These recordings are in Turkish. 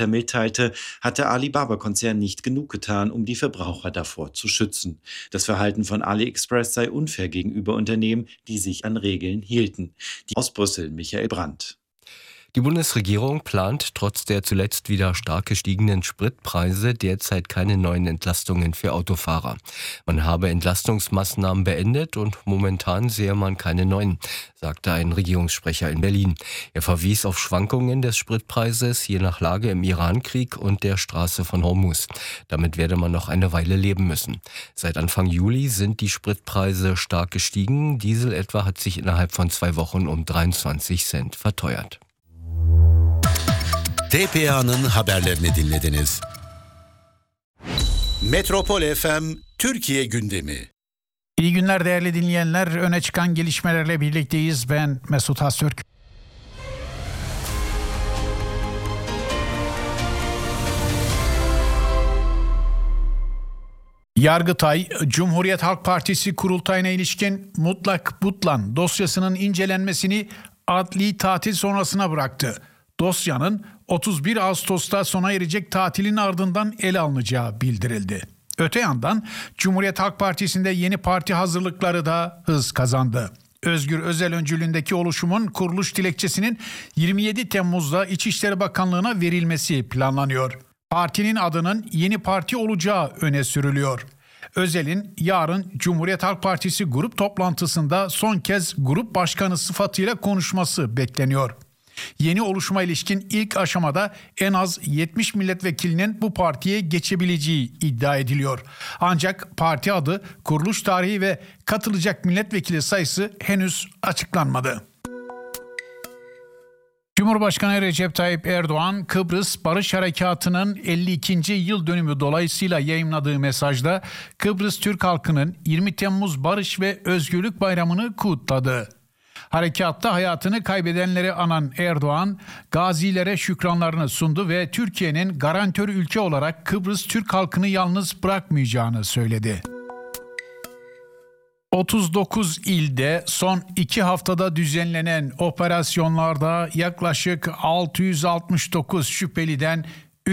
mitteilte, hat der Alibaba-Konzern nicht genug getan, um die Verbraucher davor zu schützen. Das Verhalten von AliExpress sei unfair gegenüber Unternehmen, die sich an Regeln hielten. Aus Brüssel Michael Brandt. Die Bundesregierung plant trotz der zuletzt wieder stark gestiegenen Spritpreise derzeit keine neuen Entlastungen für Autofahrer. Man habe Entlastungsmaßnahmen beendet und momentan sehe man keine neuen, sagte ein Regierungssprecher in Berlin. Er verwies auf Schwankungen des Spritpreises je nach Lage im Irankrieg und der Straße von Hormuz. Damit werde man noch eine Weile leben müssen. Seit Anfang Juli sind die Spritpreise stark gestiegen. Diesel etwa hat sich innerhalb von 2 Wochen um 23 Cent verteuert. TPA'nın haberlerini dinlediniz. Metropol FM Türkiye gündemi. İyi günler değerli dinleyenler. Öne çıkan gelişmelerle birlikteyiz. Ben Mesut Haztürk. Yargıtay, Cumhuriyet Halk Partisi kurultayına ilişkin Mutlak Butlan dosyasının incelenmesini adli tatil sonrasına bıraktı. Dosyanın 31 Ağustos'ta sona erecek tatilin ardından ele alınacağı bildirildi. Öte yandan Cumhuriyet Halk Partisi'nde yeni parti hazırlıkları da hız kazandı. Özgür Özel öncülüğündeki oluşumun kuruluş dilekçesinin 27 Temmuz'da İçişleri Bakanlığı'na verilmesi planlanıyor. Partinin adının yeni parti olacağı öne sürülüyor. Özel'in yarın Cumhuriyet Halk Partisi grup toplantısında son kez grup başkanı sıfatıyla konuşması bekleniyor. Yeni oluşuma ilişkin ilk aşamada en az 70 milletvekilinin bu partiye geçebileceği iddia ediliyor. Ancak parti adı, kuruluş tarihi ve katılacak milletvekili sayısı henüz açıklanmadı. Cumhurbaşkanı Recep Tayyip Erdoğan, Kıbrıs Barış Harekatı'nın 52. yıl dönümü dolayısıyla yayımladığı mesajda Kıbrıs Türk halkının 20 Temmuz Barış ve Özgürlük Bayramı'nı kutladı. Harekatta hayatını kaybedenleri anan Erdoğan, gazilere şükranlarını sundu ve Türkiye'nin garantör ülke olarak Kıbrıs Türk halkını yalnız bırakmayacağını söyledi. 39 ilde son 2 haftada düzenlenen operasyonlarda yaklaşık 669 şüpheliden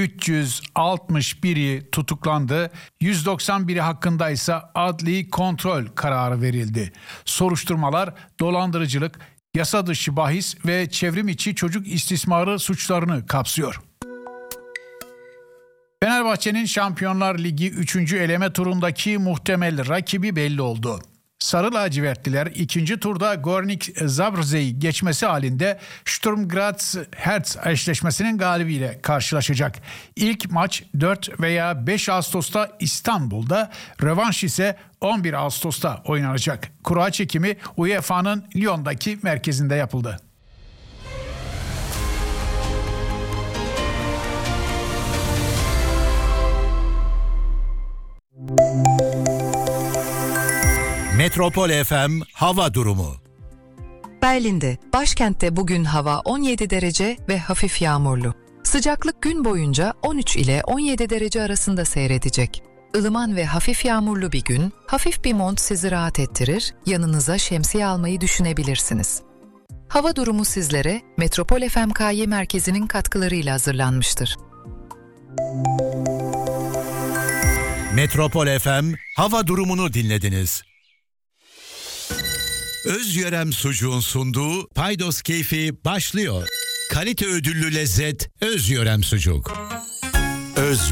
361'i tutuklandı, 191'i hakkında ise adli kontrol kararı verildi. Soruşturmalar dolandırıcılık, yasa dışı bahis ve çevrim içi çocuk istismarı suçlarını kapsıyor. Fenerbahçe'nin Şampiyonlar Ligi 3. eleme turundaki muhtemel rakibi belli oldu. Sarı lacivertliler ikinci turda Gornik Zabrze'yi geçmesi halinde Sturm Graz Hertz eşleşmesinin galibiyle karşılaşacak. İlk maç 4 veya 5 Ağustos'ta İstanbul'da, rövanş ise 11 Ağustos'ta oynanacak. Kura çekimi UEFA'nın Lyon'daki merkezinde yapıldı. Metropol FM hava durumu. Berlin'de, başkentte bugün hava 17 derece ve hafif yağmurlu. Sıcaklık gün boyunca 13 ile 17 derece arasında seyredecek. Ilıman ve hafif yağmurlu bir gün, hafif bir mont sizi rahat ettirir, yanınıza şemsiye almayı düşünebilirsiniz. Hava durumu sizlere Metropol FMKY merkezinin katkılarıyla hazırlanmıştır. Metropol FM hava durumunu dinlediniz. Özyörem Sucuğun sunduğu Paydos Keyfi başlıyor. Kalite ödüllü lezzet Özyörem Sucuk.